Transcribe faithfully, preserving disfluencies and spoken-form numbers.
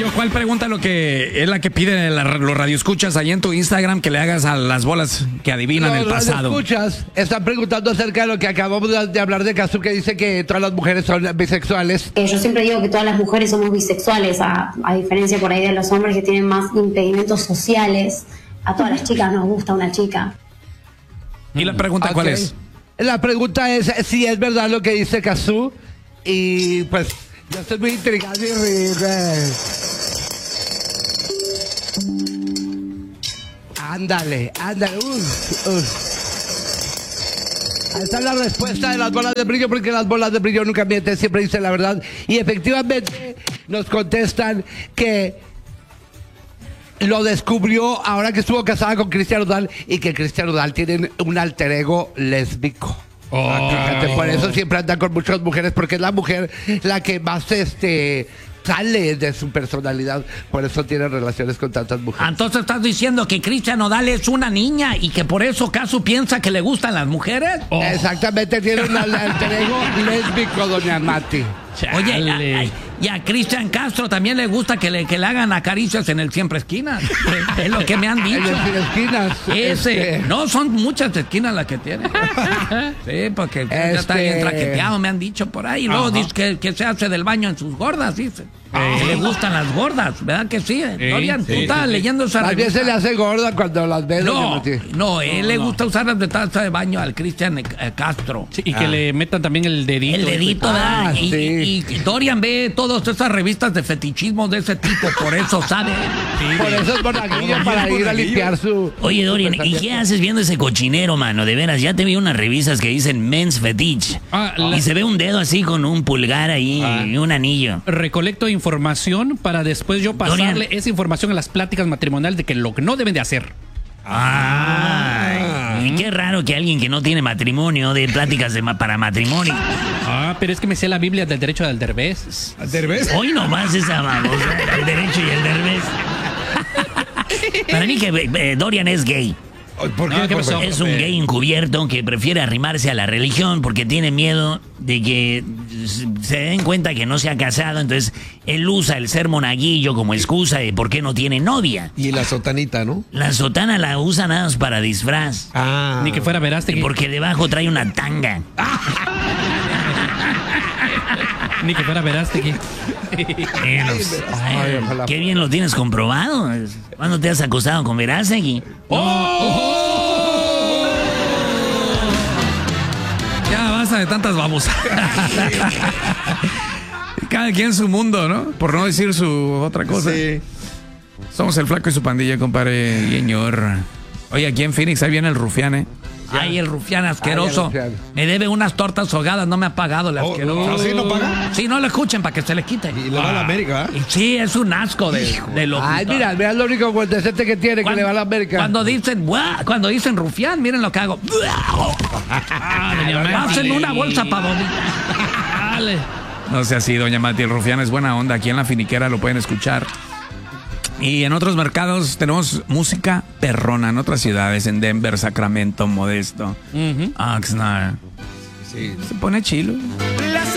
Mario, ¿cuál pregunta lo que es la que piden la, los radioescuchas ahí en tu Instagram que le hagas a las bolas que adivinan Los el pasado? radioescuchas están preguntando acerca de lo que acabamos de, de hablar de Casu, que dice que todas las mujeres son bisexuales. Eh, yo siempre digo que todas las mujeres somos bisexuales, a, a diferencia por ahí de los hombres que tienen más impedimentos sociales. A todas las chicas nos gusta una chica. ¿Y la pregunta cuál Ok. es? La pregunta es si es verdad lo que dice Casu. Y pues yo estoy muy intrigado y ríe. Ándale, ándale. Uf, uf. Esta es la respuesta de las bolas de brillo, porque las bolas de brillo nunca mienten, siempre dicen la verdad. Y efectivamente nos contestan que lo descubrió ahora que estuvo casada con Cristian Nodal y que Cristian Nodal tiene un alter ego lésbico. Oh. Fíjate, por eso siempre anda con muchas mujeres, porque es la mujer la que más este sale de su personalidad, por eso tiene relaciones con tantas mujeres. Entonces estás diciendo que Cristian Nodal es una niña y que por eso Casu piensa que le gustan las mujeres. Oh. Exactamente, tiene un alter ego lésbico, doña Mati. Oye, a- a- y a Cristian Castro también le gusta que le, que le hagan acaricias en el Siempre Esquinas. Es lo que me han En dicho. las esquinas. Ese, este, no, son muchas esquinas las que tiene. Sí, porque ya está bien Este- traqueteado, me han dicho por ahí. Luego dice que, que se hace del baño en sus gordas, dice. Que le gustan las gordas, ¿verdad que sí? Dorian, tú sí, estabas sí, sí. leyendo esa Más bien revista. se le hace gorda cuando las ve, doña No, Mati. no, él le gusta usar las de taza de baño al Cristian eh, Castro. Sí, y que le metan también el dedito. El dedito, ¿verdad? Ah, y, sí. y- y Dorian ve todas esas revistas de fetichismo de ese tipo, por eso sabe. Por eso es monaguillo, para ir a limpiar su... Oye, Dorian, ¿y qué haces viendo ese cochinero, mano? De veras, ya te vi unas revistas que dicen Men's Fetiche. Ah, la- Y se ve un dedo así con un pulgar ahí Ah. y un anillo. Recolecto información para después yo pasarle Dorian. esa información a las pláticas matrimoniales de que lo que no deben de hacer. Ay, y qué raro que alguien que no tiene matrimonio dé pláticas de ma- para matrimonio. Ah, pero es que me sé la Biblia del derecho del derbez. ¿Derbez? Hoy nomás esa babosa, el derecho y el derbez. Para mí que eh, Dorian es gay. ¿Por qué? No, ¿qué Por- pasó? Es un gay encubierto que prefiere arrimarse a la religión porque tiene miedo de que se den cuenta que no se ha casado. Entonces, él usa el ser monaguillo como excusa de por qué no tiene novia. Y la sotanita, ¿no? La sotana la usa nada más para disfraz. Ah. Ni que fuera Verástegui. Porque debajo trae una tanga. Ni que fuera Verástegui. Eh, los- Ay, ay, ojalá. qué bien lo tienes comprobado. ¿Cuándo te has acostado con Verástegui? Ya basta de tantas babosas. Cada quien su mundo, ¿no? Por no decir su otra cosa. Sí. Somos el Flaco y su pandilla, compadre. Señor. Oye, aquí en Phoenix ahí viene el rufián, ¿eh? Ay, el rufián asqueroso. Ay, el rufián. Me debe unas tortas ahogadas, no me ha pagado el Oh, asqueroso. ¿ah, sí, no paga? Sí, no lo escuchen para que se le quite. Y le va a la América, ¿eh? Y sí, es un asco de, de lo Ay, mira, mira lo único decente que tiene, que le va a la América. Cuando dicen, "Buah", cuando dicen rufián, miren lo que hago. Hacen una bolsa para vomitar. Dale. No sea así, doña Mati, el rufián es buena onda. Aquí en La Finiquera lo pueden escuchar. Y en otros mercados tenemos música perrona en otras ciudades, en Denver, Sacramento, Modesto, Oxnard. Sí. Se pone chilo.